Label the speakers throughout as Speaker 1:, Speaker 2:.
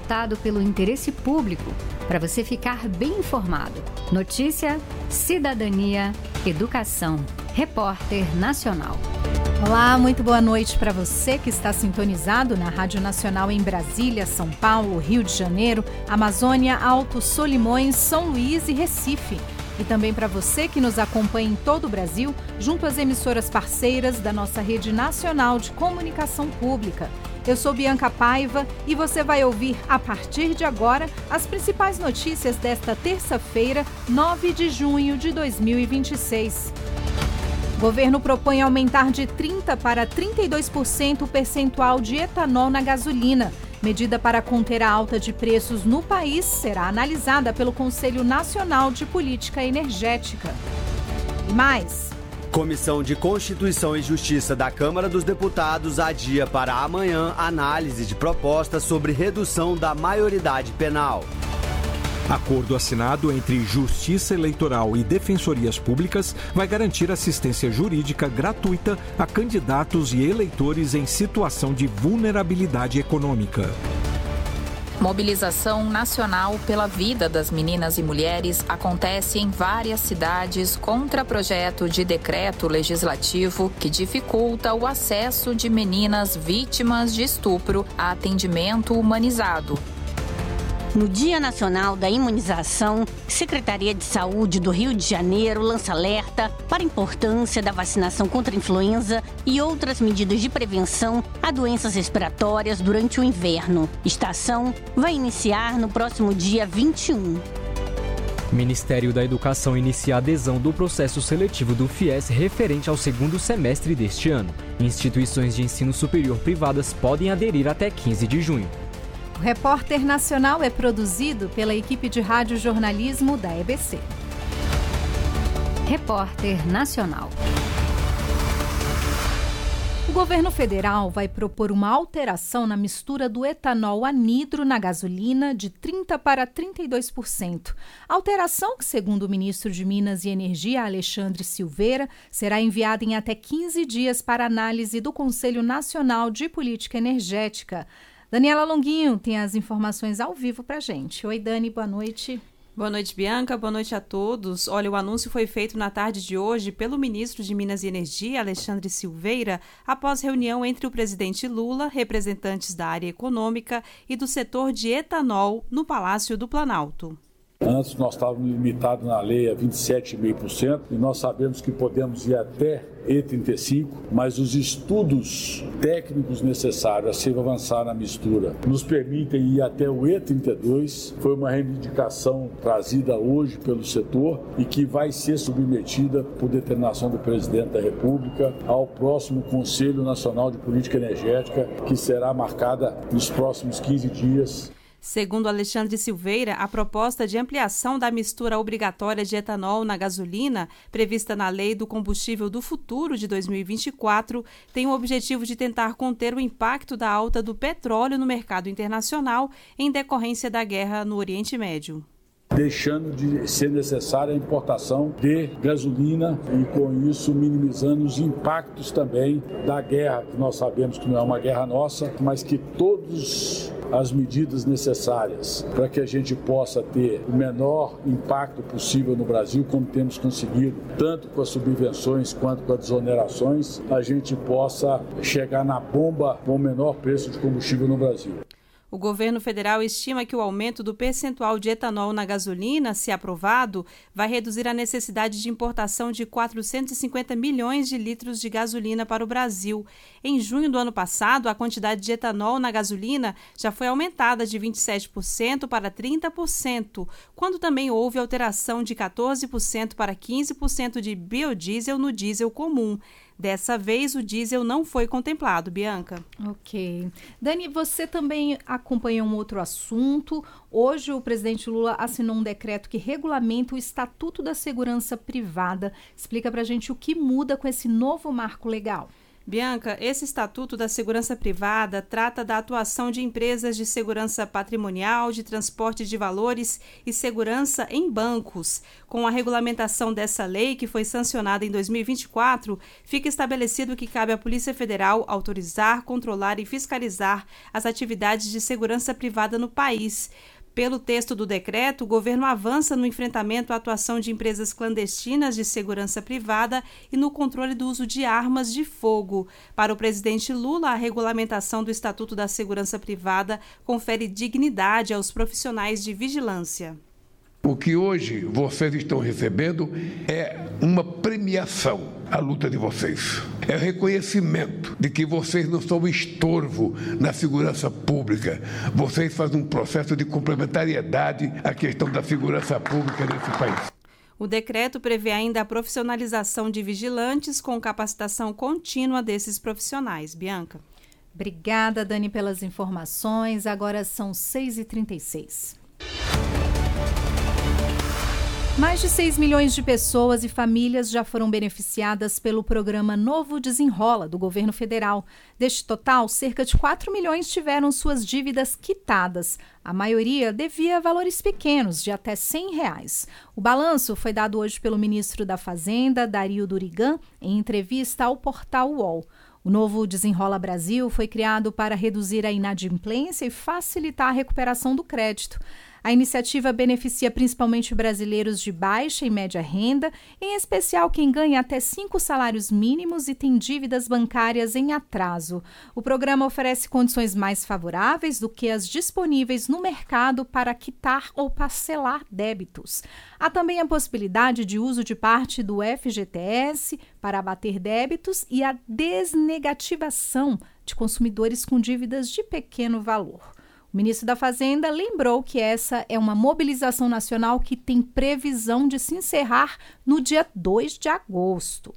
Speaker 1: pautado pelo interesse público, para você ficar bem informado. Notícia, cidadania, educação. Repórter Nacional.
Speaker 2: Olá, muito boa noite para você que está sintonizado na Rádio Nacional em Brasília, São Paulo, Rio de Janeiro, Amazônia, Alto, Solimões, São Luís e Recife. E também para você que nos acompanha em todo o Brasil, junto às emissoras parceiras da nossa Rede Nacional de Comunicação Pública. Eu sou Bianca Paiva e você vai ouvir, a partir de agora, as principais notícias desta terça-feira, 9 de junho de 2026. O governo propõe aumentar de 30% para 32% o percentual de etanol na gasolina. Medida para conter a alta de preços no país será analisada pelo Conselho Nacional de Política Energética. E mais...
Speaker 3: Comissão de Constituição e Justiça da Câmara dos Deputados adia para amanhã análise de propostas sobre redução da maioridade penal.
Speaker 4: Acordo assinado entre Justiça Eleitoral e Defensorias Públicas vai garantir assistência jurídica gratuita a candidatos e eleitores em situação de vulnerabilidade econômica.
Speaker 5: Mobilização nacional pela vida das meninas e mulheres acontece em várias cidades contra projeto de decreto legislativo que dificulta o acesso de meninas vítimas de estupro a atendimento humanizado.
Speaker 6: No Dia Nacional da Imunização, Secretaria de Saúde do Rio de Janeiro lança alerta para a importância da vacinação contra a influenza e outras medidas de prevenção a doenças respiratórias durante o inverno. Estação vai iniciar no próximo dia 21.
Speaker 7: O Ministério da Educação inicia a adesão do processo seletivo do FIES referente ao segundo semestre deste ano. Instituições de ensino superior privadas podem aderir até 15 de junho.
Speaker 2: O Repórter Nacional é produzido pela equipe de rádio-jornalismo da EBC.
Speaker 1: Repórter Nacional.
Speaker 2: O governo federal vai propor uma alteração na mistura do etanol anidro na gasolina de 30% para 32%. Alteração que, segundo o ministro de Minas e Energia, Alexandre Silveira, será enviada em até 15 dias para análise do Conselho Nacional de Política Energética. Daniela Longuinho tem as informações ao vivo para a gente. Oi, Dani, boa noite.
Speaker 8: Boa noite, Bianca. Boa noite a todos. Olha, o anúncio foi feito na tarde de hoje pelo ministro de Minas e Energia, Alexandre Silveira, após reunião entre o presidente Lula, representantes da área econômica e do setor de etanol no Palácio do Planalto.
Speaker 9: Antes nós estávamos limitados na lei a 27,5% e nós sabemos que podemos ir até E35, mas os estudos técnicos necessários a se avançar na mistura nos permitem ir até o E32. Foi uma reivindicação trazida hoje pelo setor e que vai ser submetida por determinação do presidente da República ao próximo Conselho Nacional de Política Energética, que será marcada nos próximos 15 dias.
Speaker 8: Segundo Alexandre Silveira, a proposta de ampliação da mistura obrigatória de etanol na gasolina, prevista na Lei do Combustível do Futuro de 2024, tem o objetivo de tentar conter o impacto da alta do petróleo no mercado internacional em decorrência da guerra no Oriente Médio.
Speaker 9: Deixando de ser necessária a importação de gasolina e, com isso, minimizando os impactos também da guerra, que nós sabemos que não é uma guerra nossa, mas que todas as medidas necessárias para que a gente possa ter o menor impacto possível no Brasil, como temos conseguido, tanto com as subvenções quanto com as desonerações, a gente possa chegar na bomba com o menor preço de combustível no Brasil.
Speaker 8: O governo federal estima que o aumento do percentual de etanol na gasolina, se aprovado, vai reduzir a necessidade de importação de 450 milhões de litros de gasolina para o Brasil. Em junho do ano passado, a quantidade de etanol na gasolina já foi aumentada de 27% para 30%, quando também houve alteração de 14% para 15% de biodiesel no diesel comum. Dessa vez, o diesel não foi contemplado, Bianca.
Speaker 2: Ok. Dani, você também acompanhou um outro assunto. Hoje, o presidente Lula assinou um decreto que regulamenta o Estatuto da Segurança Privada. Explica pra gente o que muda com esse novo marco legal.
Speaker 8: Bianca, esse Estatuto da Segurança Privada trata da atuação de empresas de segurança patrimonial, de transporte de valores e segurança em bancos. Com a regulamentação dessa lei, que foi sancionada em 2024, fica estabelecido que cabe à Polícia Federal autorizar, controlar e fiscalizar as atividades de segurança privada no país. Pelo texto do decreto, o governo avança no enfrentamento à atuação de empresas clandestinas de segurança privada e no controle do uso de armas de fogo. Para o presidente Lula, a regulamentação do Estatuto da Segurança Privada confere dignidade aos profissionais de vigilância.
Speaker 10: O que hoje vocês estão recebendo é uma premiação à luta de vocês. É o reconhecimento de que vocês não são estorvo na segurança pública. Vocês fazem um processo de complementariedade à questão da segurança pública nesse país.
Speaker 8: O decreto prevê ainda a profissionalização de vigilantes com capacitação contínua desses profissionais. Bianca.
Speaker 2: Obrigada, Dani, pelas informações. Agora são 6h36. Mais de 6 milhões de pessoas e famílias já foram beneficiadas pelo programa Novo Desenrola, do governo federal. Deste total, cerca de 4 milhões tiveram suas dívidas quitadas. A maioria devia valores pequenos, de até R$100. O balanço foi dado hoje pelo ministro da Fazenda, Dario Durigan, em entrevista ao portal UOL. O Novo Desenrola Brasil foi criado para reduzir a inadimplência e facilitar a recuperação do crédito. A iniciativa beneficia principalmente brasileiros de baixa e média renda, em especial quem ganha até 5 salários mínimos e tem dívidas bancárias em atraso. O programa oferece condições mais favoráveis do que as disponíveis no mercado para quitar ou parcelar débitos. Há também a possibilidade de uso de parte do FGTS para abater débitos e a desnegativação de consumidores com dívidas de pequeno valor. O ministro da Fazenda lembrou que essa é uma mobilização nacional que tem previsão de se encerrar no dia 2 de agosto.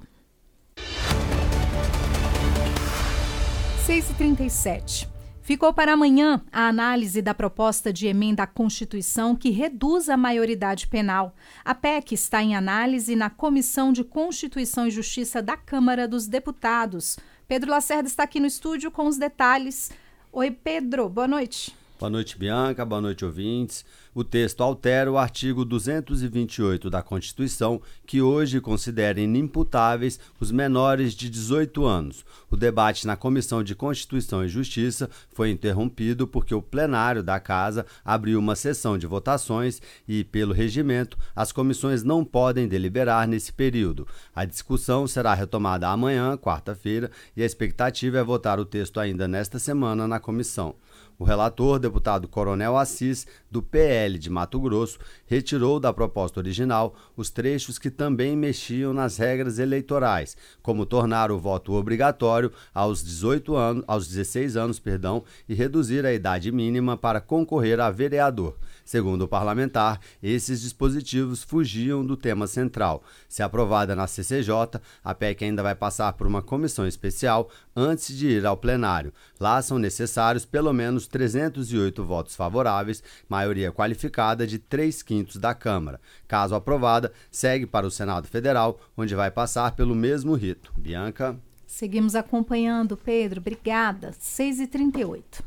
Speaker 2: 6h37. Ficou para amanhã a análise da proposta de emenda à Constituição que reduz a maioridade penal. A PEC está em análise na Comissão de Constituição e Justiça da Câmara dos Deputados. Pedro Lacerda está aqui no estúdio com os detalhes. Oi, Pedro, boa noite.
Speaker 3: Boa noite, Bianca. Boa noite, ouvintes. O texto altera o artigo 228 da Constituição, que hoje considera inimputáveis os menores de 18 anos. O debate na Comissão de Constituição e Justiça foi interrompido porque o plenário da Casa abriu uma sessão de votações e, pelo regimento, as comissões não podem deliberar nesse período. A discussão será retomada amanhã, quarta-feira, e a expectativa é votar o texto ainda nesta semana na comissão. O relator, deputado Coronel Assis, do PL de Mato Grosso, retirou da proposta original os trechos que também mexiam nas regras eleitorais, como tornar o voto obrigatório aos 16 anos, e reduzir a idade mínima para concorrer a vereador. Segundo o parlamentar, esses dispositivos fugiam do tema central. Se aprovada na CCJ, a PEC ainda vai passar por uma comissão especial antes de ir ao plenário. Lá são necessários pelo menos 308 votos favoráveis, maioria qualificada de 3/5 da Câmara. Caso aprovada, segue para o Senado Federal, onde vai passar pelo mesmo rito. Bianca?
Speaker 2: Seguimos acompanhando, Pedro. Obrigada. 6h38.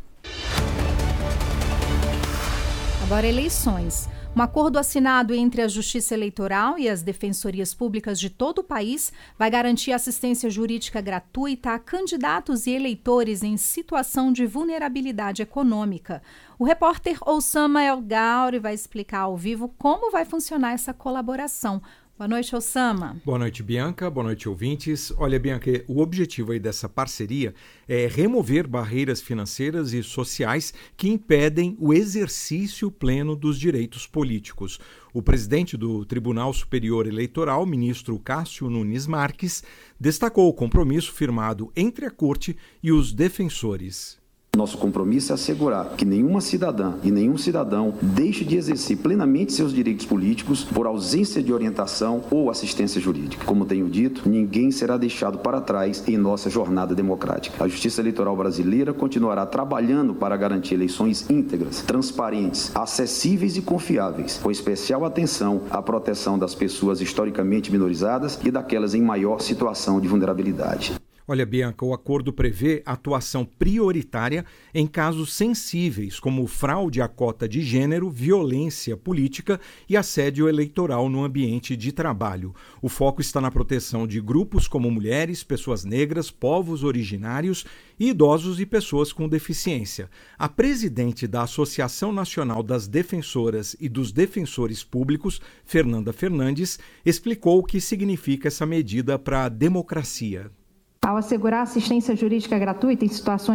Speaker 2: Agora, eleições. Um acordo assinado entre a Justiça Eleitoral e as defensorias públicas de todo o país vai garantir assistência jurídica gratuita a candidatos e eleitores em situação de vulnerabilidade econômica. O repórter Oussama El Gauri vai explicar ao vivo como vai funcionar essa colaboração. Boa noite, Oussama.
Speaker 4: Boa noite, Bianca. Boa noite, ouvintes. Olha, Bianca, o objetivo aí dessa parceria é remover barreiras financeiras e sociais que impedem o exercício pleno dos direitos políticos. O presidente do Tribunal Superior Eleitoral, ministro Cássio Nunes Marques, destacou o compromisso firmado entre a Corte e os defensores.
Speaker 11: Nosso compromisso é assegurar que nenhuma cidadã e nenhum cidadão deixe de exercer plenamente seus direitos políticos por ausência de orientação ou assistência jurídica. Como tenho dito, ninguém será deixado para trás em nossa jornada democrática. A Justiça Eleitoral brasileira continuará trabalhando para garantir eleições íntegras, transparentes, acessíveis e confiáveis, com especial atenção à proteção das pessoas historicamente minorizadas e daquelas em maior situação de vulnerabilidade.
Speaker 4: Olha, Bianca, o acordo prevê atuação prioritária em casos sensíveis, como fraude à cota de gênero, violência política e assédio eleitoral no ambiente de trabalho. O foco está na proteção de grupos como mulheres, pessoas negras, povos originários, idosos e pessoas com deficiência. A presidente da Associação Nacional das Defensoras e dos Defensores Públicos, Fernanda Fernandes, explicou o que significa essa medida para a democracia.
Speaker 12: Ao assegurar assistência jurídica gratuita em situações